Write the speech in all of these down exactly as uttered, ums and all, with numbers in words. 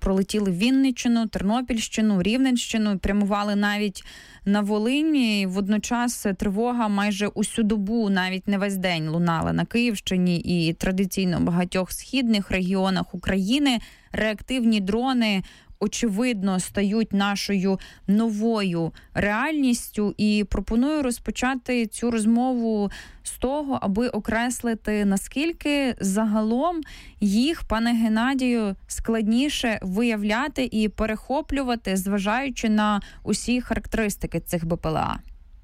пролетіли Вінниччину, Тернопільщину, Рівненщину, прямували навіть на Волині. Водночас тривога майже усю добу, навіть не весь день, лунала на Київщині і традиційно в багатьох східних регіонах України. Реактивні дрони, очевидно, стають нашою новою реальністю. І пропоную розпочати цю розмову з того, аби окреслити, наскільки загалом їх, пане Геннадію, складніше виявляти і перехоплювати, зважаючи на усі характеристики цих БПЛА.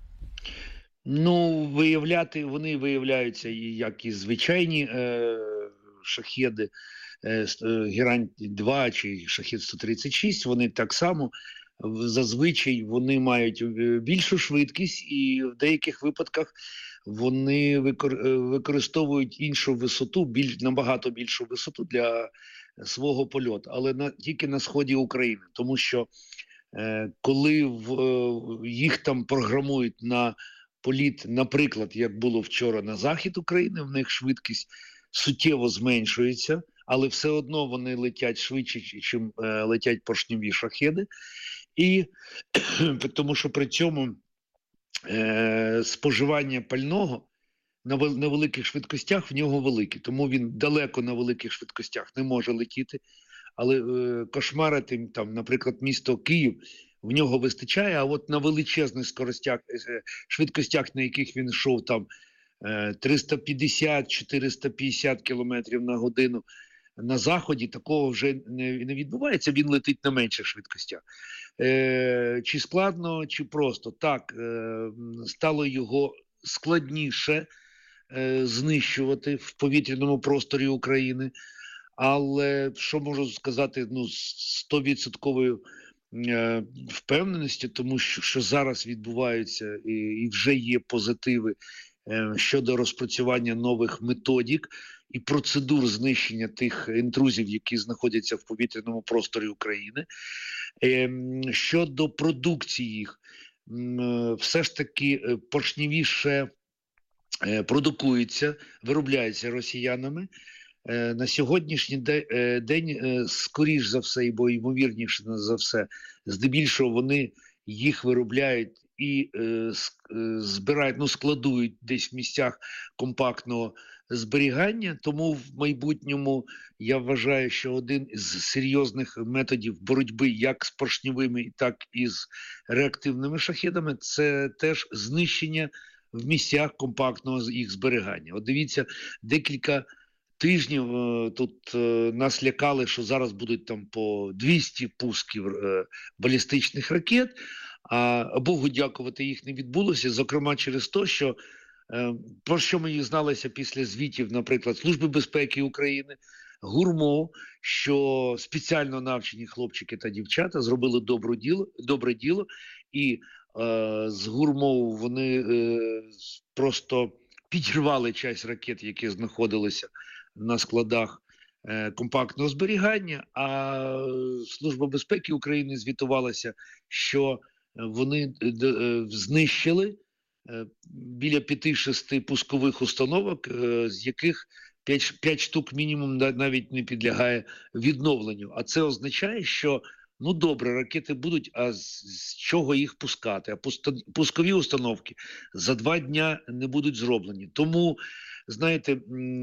Ну, виявляти, вони виявляються як і звичайні е, шахеди, Герань два чи Шахед сто тридцять шість, вони так само, зазвичай вони мають більшу швидкість і в деяких випадках вони використовують іншу висоту, більш, набагато більшу висоту для свого польоту, але на, тільки на сході України, тому що е, коли в, е, їх там програмують на політ, наприклад, як було вчора на захід України, в них швидкість суттєво зменшується, але все одно вони летять швидше, ніж е, летять поршневі шахеди. І тому що при цьому е, споживання пального на, на великих швидкостях в нього велике. Тому він далеко на великих швидкостях не може летіти. Але е, кошмарити, там, наприклад, місто Київ, в нього вистачає, а от на величезних скоростях, е, швидкостях, на яких він йшов, там, триста п'ятдесят - чотириста п'ятдесят кілометрів на годину, на заході такого вже не, не відбувається, він летить на менших швидкостях. Е, чи складно, чи просто. Так, е, стало його складніше е, знищувати в повітряному просторі України, але, що можу сказати, ну, з сто відсотків е, впевненості, тому що, що зараз відбуваються і, і вже є позитиви щодо розпрацювання нових методик і процедур знищення тих інтрузів, які знаходяться в повітряному просторі України. Щодо продукції їх, все ж таки поршневіше продукується, виробляється росіянами. На сьогоднішній день, скоріш за все, бо ймовірніше за все, здебільшого вони їх виробляють і е, збирають, ну, складують десь в місцях компактного зберігання. Тому в майбутньому я вважаю, що один із серйозних методів боротьби як з поршневими, так і з реактивними шахедами – це теж знищення в місцях компактного їх зберігання. От дивіться, декілька тижнів е, тут е, нас лякали, що зараз будуть там по двісті пусків е, балістичних ракет, а Богу дякувати, їх не відбулося, зокрема через те, що е, про що ми дізналися після звітів, наприклад, Служби безпеки України, ГУРМО, що спеціально навчені хлопчики та дівчата зробили добре діло, добре діло і е, з ГУРМО вони е, просто підірвали часть ракет, які знаходилися на складах е, компактного зберігання, а Служба безпеки України звітувалася, що вони е, е, знищили е, біля п'яти-шести пускових установок, е, з яких п'ять штук мінімум навіть не підлягає відновленню. А це означає, що ну добре, ракети будуть, а з, з чого їх пускати? А пускові установки за два дня не будуть зроблені. Тому, знаєте,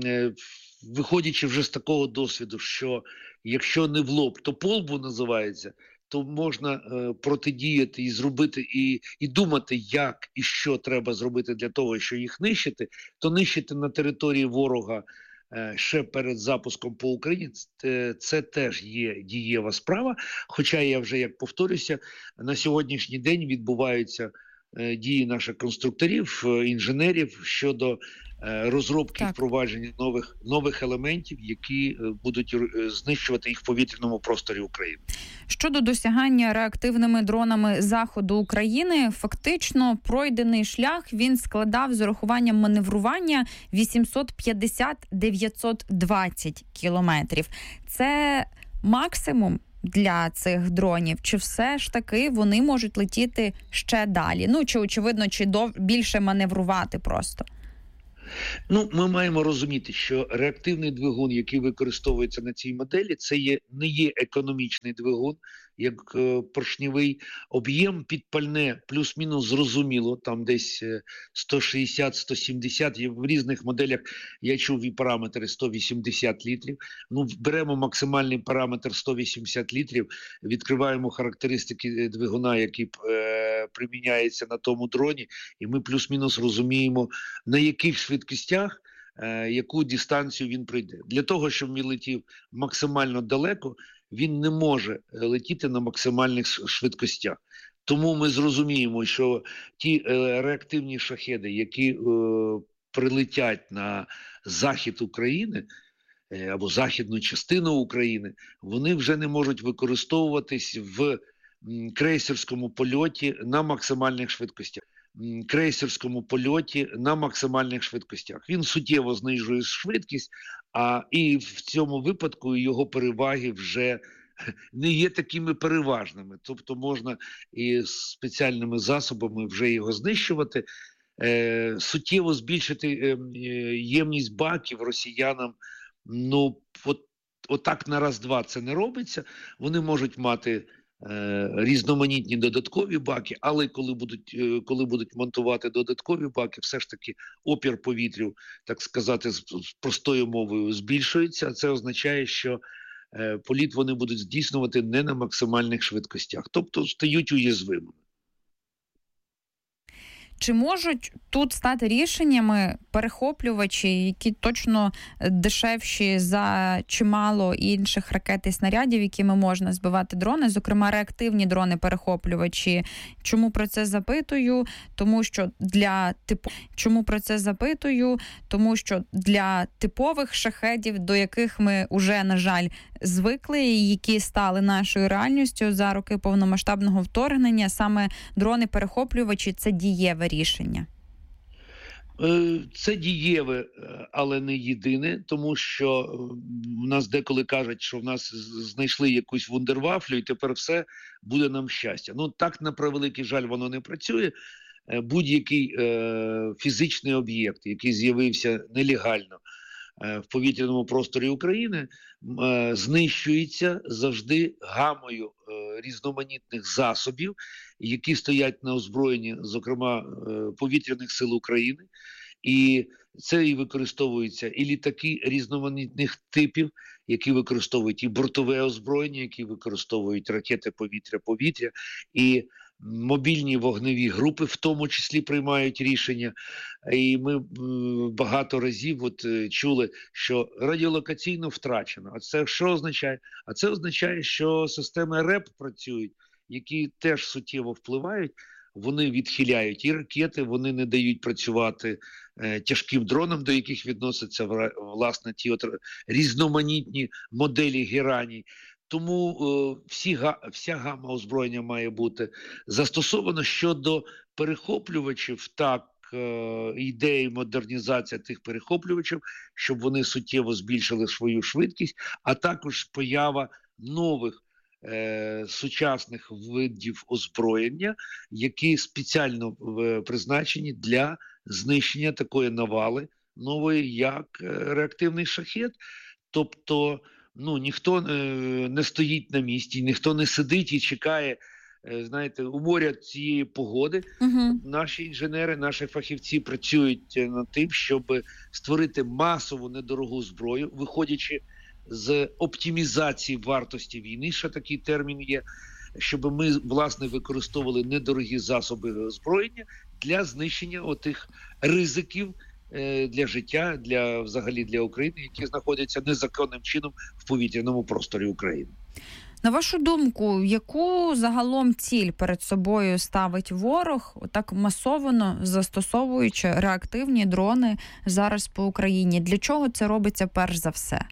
виходячи вже з такого досвіду, що якщо не в лоб, то по лбу називається, то можна е, протидіяти і зробити, і, і думати, як і що треба зробити для того, щоб їх нищити, то нищити на території ворога е, ще перед запуском по Україні, це, це теж є дієва справа. Хоча я вже, як повторюся, на сьогоднішній день відбуваються е, дії наших конструкторів, е, інженерів щодо розробки і впровадження нових, нових елементів, які будуть знищувати їх в повітряному просторі України. Щодо досягання реактивними дронами заходу України, фактично пройдений шлях він складав з урахуванням маневрування вісімсот п'ятдесят - дев'ятсот двадцять кілометрів. Це максимум для цих дронів? Чи все ж таки вони можуть летіти ще далі? Ну, чи очевидно, чи дов... більше маневрувати просто? Ну, ми маємо розуміти, що реактивний двигун, який використовується на цій моделі, це є, не є економічний двигун, як е, поршневий. Об'єм підпальне плюс-мінус зрозуміло, там десь сто шістдесят - сто сімдесят, в різних моделях я чув і параметри сто вісімдесят літрів. Ну, беремо максимальний параметр сто вісімдесят літрів, відкриваємо характеристики двигуна, який е, приміняється на тому дроні, і ми плюс-мінус розуміємо, на яких швидкостях, е, яку дистанцію він пройде. Для того, щоб він летів максимально далеко, він не може летіти на максимальних швидкостях. Тому ми зрозуміємо, що ті е, реактивні шахеди, які е, прилетять на захід України е, або західну частину України, вони вже не можуть використовуватись в м, крейсерському польоті на максимальних швидкостях. крейсерському польоті на максимальних швидкостях. Він суттєво знижує швидкість, а і в цьому випадку його переваги вже не є такими переважними. Тобто можна і спеціальними засобами вже його знищувати, е, суттєво збільшити е, ємність баків росіянам. Ну, от, отак на раз-два це не робиться. Вони можуть мати різноманітні додаткові баки, але коли будуть, коли будуть монтувати додаткові баки, все ж таки опір повітрю, так сказати, з простою мовою збільшується, а це означає, що політ вони будуть здійснювати не на максимальних швидкостях, тобто стають уязвимими. Чи можуть тут стати рішеннями перехоплювачі, які точно дешевші за чимало інших ракет і снарядів, якими можна збивати дрони, зокрема реактивні дрони-перехоплювачі? Чому про це запитую? Тому що для типу Чому про це запитую? Тому що для типових шахедів, до яких ми уже, на жаль, звикли, і які стали нашою реальністю за роки повномасштабного вторгнення, саме дрони-перехоплювачі – це дієве рішення. Це дієве, але не єдине, тому що в нас деколи кажуть, що в нас знайшли якусь вундервафлю і тепер все буде нам щастя. Ну так, на превеликий жаль, воно не працює. Будь-який е, фізичний об'єкт, який з'явився нелегально е, в повітряному просторі України, е, знищується завжди гамою е, різноманітних засобів, які стоять на озброєнні, зокрема, е, повітряних сил України. І це і використовуються і літаки різноманітних типів, які використовують і бортове озброєння, які використовують ракети повітря-повітря, і мобільні вогневі групи в тому числі приймають рішення. І ми багато разів от чули, що радіолокаційно втрачено. А це що означає? А це означає, що системи РЕП працюють, які теж суттєво впливають. Вони відхиляють і ракети, вони не дають працювати е, тяжким дронам, до яких відносяться власне ті от різноманітні моделі гераній. Тому е, всі, вся гама озброєння має бути застосована. Щодо перехоплювачів, так, е, ідеї модернізація тих перехоплювачів, щоб вони суттєво збільшили свою швидкість, а також поява нових Е, сучасних видів озброєння, які спеціально е, призначені для знищення такої навали нової, як е, реактивний шахед. Тобто, ну, ніхто е, не стоїть на місці, ніхто не сидить і чекає, е, знаєте, у моря цієї погоди. Угу. Наші інженери, наші фахівці працюють над тим, щоб створити масову недорогу зброю, виходячи з оптимізації вартості війни, ще такий термін є, щоб ми, власне, використовували недорогі засоби озброєння для знищення отих ризиків е, для життя, для, взагалі для України, які знаходяться незаконним чином в повітряному просторі України. На вашу думку, яку загалом ціль перед собою ставить ворог, отак масово застосовуючи реактивні дрони зараз по Україні? Для чого це робиться перш за все?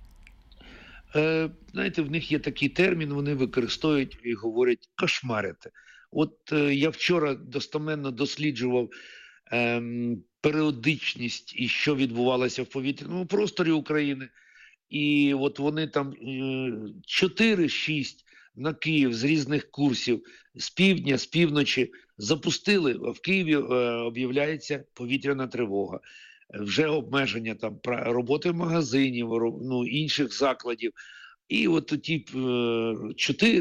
Е, знаєте, в них є такий термін, вони використовують і говорять «кошмарити». От е, я вчора достеменно досліджував е, періодичність і що відбувалося в повітряному просторі України. І от вони там е, чотири-шість на Київ з різних курсів, з півдня, з півночі запустили, а в Києві е, об'являється повітряна тривога. вже обмеження там роботи магазинів, ну, інших закладів. І от ті чотири